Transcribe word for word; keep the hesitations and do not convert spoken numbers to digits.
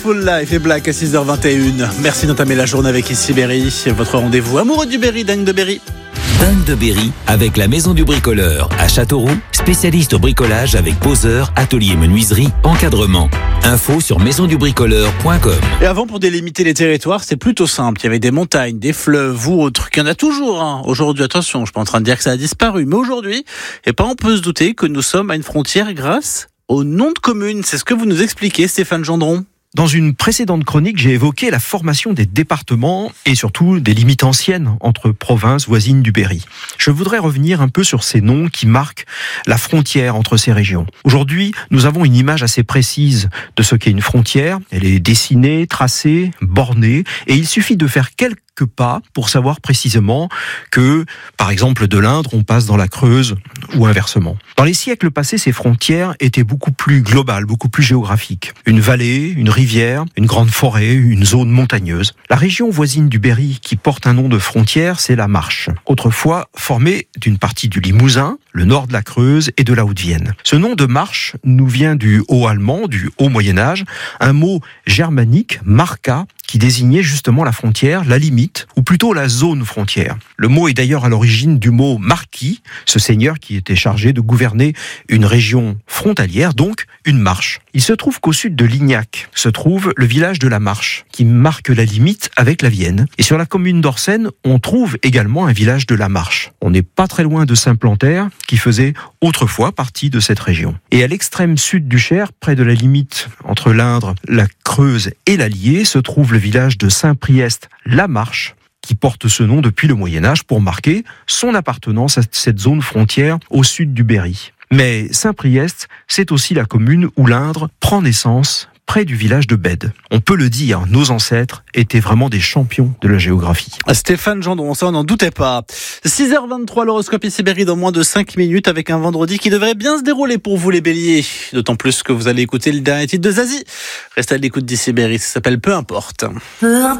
Full Life et Black à six heures vingt et une. Merci d'entamer la journée avec Ici Berry. Votre rendez-vous amoureux du Berry, Dingue de Berry. Dingue de Berry avec la Maison du Bricoleur à Châteauroux, spécialiste au bricolage avec poseur, atelier menuiserie, encadrement. Info sur maison du bricoleur point com. Et avant, pour délimiter les territoires, c'est plutôt simple. Il y avait des montagnes, des fleuves ou autres. Il y en a toujours. Hein. Aujourd'hui, attention, je suis pas en train de dire que ça a disparu. Mais aujourd'hui, et pas on peut se douter que nous sommes à une frontière grâce au nom de commune. C'est ce que vous nous expliquez, Stéphane Gendron. Dans une précédente chronique, j'ai évoqué la formation des départements et surtout des limites anciennes entre provinces voisines du Berry. Je voudrais revenir un peu sur ces noms qui marquent la frontière entre ces régions. Aujourd'hui, nous avons une image assez précise de ce qu'est une frontière. Elle est dessinée, tracée, bornée, et il suffit de faire quelques pas pour savoir précisément que, par exemple, de l'Indre, on passe dans la Creuse ou inversement. Dans les siècles passés, ces frontières étaient beaucoup plus globales, beaucoup plus géographiques. Une vallée, une rivière, une grande forêt, une zone montagneuse. La région voisine du Berry qui porte un nom de frontière, c'est la Marche. Autrefois formée d'une partie du Limousin, le nord de la Creuse et de la Haute-Vienne. Ce nom de Marche nous vient du haut allemand, du haut Moyen-Âge, un mot germanique, marca, qui désignait justement la frontière, la limite, ou plutôt la zone frontière. Le mot est d'ailleurs à l'origine du mot marquis, ce seigneur qui était chargé de gouverner une région frontalière, donc une marche. Il se trouve qu'au sud de Lignac se trouve le village de la Marche, qui marque la limite avec la Vienne. Et sur la commune d'Orsène, on trouve également un village de la Marche. On n'est pas très loin de Saint-Plantaire, qui faisait autrefois partie de cette région. Et à l'extrême sud du Cher, près de la limite entre l'Indre, la Creuse et l'Allier, se trouve le village de Saint-Priest-la-Marche, qui porte ce nom depuis le Moyen-Âge pour marquer son appartenance à cette zone frontière au sud du Berry. Mais Saint-Priest, c'est aussi la commune où l'Indre prend naissance, près du village de Bède. On peut le dire, nos ancêtres étaient vraiment des champions de la géographie. Stéphane Gendron, ça on n'en doutait pas. six heures vingt-trois, l'horoscope Ici Berry dans moins de cinq minutes avec un vendredi qui devrait bien se dérouler pour vous les béliers. D'autant plus que vous allez écouter le dernier titre de Zazie. Restez à l'écoute d'Ici Berry, ça s'appelle Peu importe. Peu importe.